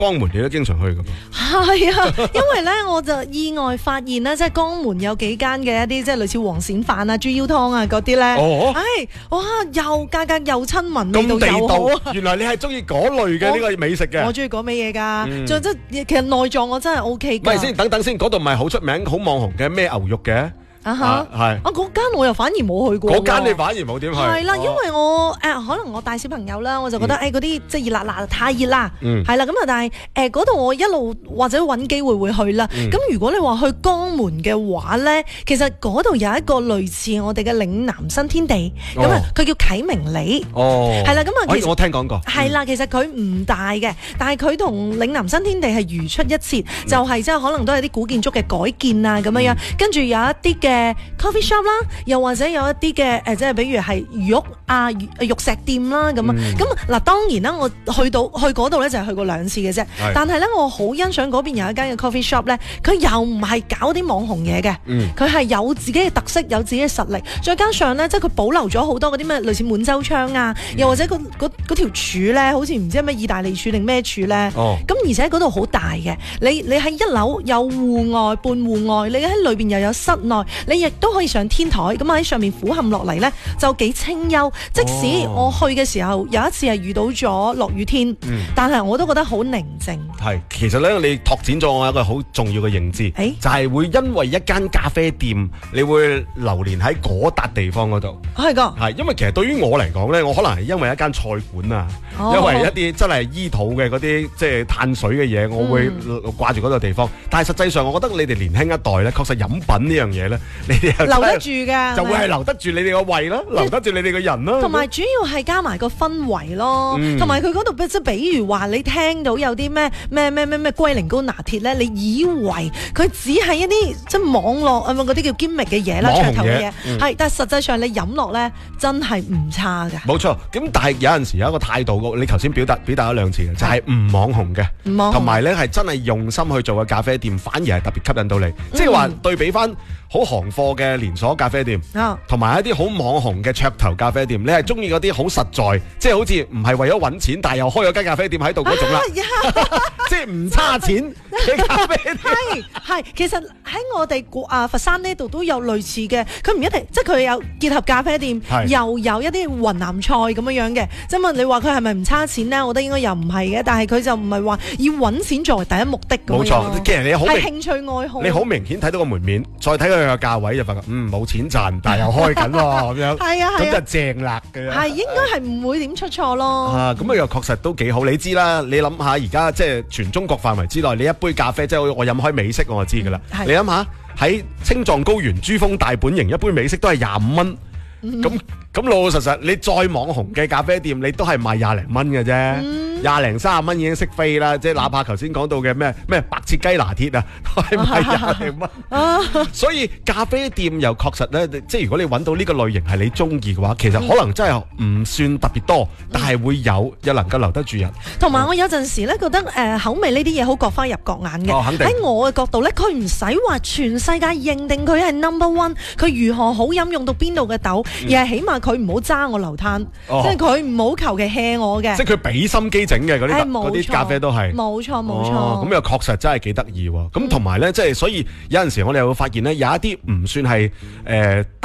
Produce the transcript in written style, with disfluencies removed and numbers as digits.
江門你都經常去噶噃？ 係啊，因為咧我就意外發現咧，即係江門有幾間嘅一啲即係類似黃鱔飯啊、豬腰湯啊嗰啲咧，哇又價格又親民， 咁地又好道。原來你係中意嗰類嘅呢個美食嘅。 我中意嗰味嘢㗎，仲其實內臟我真係 OK 㗎。 唔係先，等先，嗰度唔係好出名、好網紅嘅咩牛肉嘅？係嗰間我又反而冇去過。 嗰間你反而冇點去？ 係啦，因為我可能我帶小朋友啦，我就覺得嗰啲即係熱辣辣太熱啦，係啦咁啊，但係嗰度我一路或者揾機會去啦。咁如果你話去江門嘅話咧，其實嗰度有一個類似我哋嘅嶺南新天地，咁啊佢叫啟明里，係啦咁啊， 我聽講過。 係啦，其實佢唔大嘅，但係佢同嶺南新天地係如出一轍，就係即係可能都係啲古建築嘅改建啊咁樣，跟住有一啲嘅coffee shop 啦，又或者有一啲嘅即係比如係玉石店啦咁啊。咁嗱，當然啦，我去嗰度咧就係去過2次嘅啫。但係咧，我好欣賞嗰邊有一間嘅 coffee shop 咧，佢又唔係搞啲網紅嘢嘅，佢係有自己嘅特色，有自己嘅實力，再加上咧，即係佢保留咗好多嗰啲咩類似滿洲窗啊，又或者嗰條柱咧，好似唔知係咩意大利柱定咩柱咧。咁而且嗰度好大嘅，你喺1樓有戶外、半戶外，你喺裏邊又有室內。你亦都可以上天台，咁喺上面俯瞰落嚟呢，就幾清幽。即使我去嘅時候有一次係遇到咗落雨天，但係我都覺得好寧靜。係， 其實呢，你拓展咗我一個好重要嘅認知，就係會因為一間咖啡店，你會流連喺嗰笪地方嗰度。 係㗎， 係因為其實對於我嚟講呢，我可能係因為一間菜館啊，因為一啲真係醫肚嘅嗰啲即係碳水嘅嘢，我會掛住嗰個地方。但係實際上，我覺得你哋年輕一代呢，確實飲品呢樣嘢呢。你哋留得住㗎， 就會係留得住你哋個胃啦，留得住你哋個人啦。 同埋主要係加埋個氛圍咯，同埋佢嗰度即係比如話你聽到有啲咩龜苓膏拿鐵咧，你以為佢只係一啲即係網絡嗰啲叫 gimmick 嘅嘢啦，噱頭嘅嘢，係，但係實際上你飲落咧真係唔差嘅。 冇錯，咁但係有陣時有一個態度，你頭先表達咗2次嘅，就係唔網紅嘅，同埋咧係真係用心去做嘅咖啡店，反而係特別吸引到你。即係話對比翻好行貨嘅連鎖咖啡店，同埋一啲好網紅嘅噱頭咖啡店，你係中意嗰啲好實在，即係好似唔係為咗揾錢，但係又開咗間咖啡店喺度嗰種啦，即係唔差錢嘅咖啡店。 係，其實喺我哋佛山呢度都有類似嘅，佢唔一定，即係佢有結合咖啡店，又有一啲雲南菜咁樣嘅。即係問你話佢係咪唔差錢呢？我覺得應該又唔係嘅，但係佢就唔係話以揾錢作為第一目的咁樣。冇錯， 其實你好係興趣愛好。 你好明顯睇到個門面，再睇佢個價位就發覺，冇錢賺，但係又開緊喎咁樣。係啊，咁就正啦嘅。係應該係唔會點出錯咯。咁又確實都幾好。你知啦，你諗下而家即係全中國範圍之內，你一杯咖啡即係我飲開美式我就知㗎啦。你諗下喺青藏高原珠峰大本營一杯美式都係25蚊。咁老老實實，你再網紅嘅咖啡店，你都係賣20零蚊嘅啫，20零30蚊已經識飛啦。即係哪怕頭先講到嘅咩白切雞拿鐵啊，都係賣20零蚊。所以咖啡店又確實咧，即係如果你揾到呢個類型係你中意嘅話，其實可能真係唔算特別多，但係會又能夠留得住人。同埋我有陣時咧覺得口味呢啲嘢好各花入各眼嘅。 肯定喺我嘅角度咧，佢唔使話全世界認定佢係 No.1，佢如何好飲用到邊度嘅豆。而係起碼佢唔好揸我流灘，即係佢唔好求其 hea 我嘅。 即係佢俾心機整嘅嗰啲咖啡都係。 冇錯。 咁又確實真係幾得意喎。咁同埋咧，即係所以有陣時我哋會發現咧，有一啲唔算係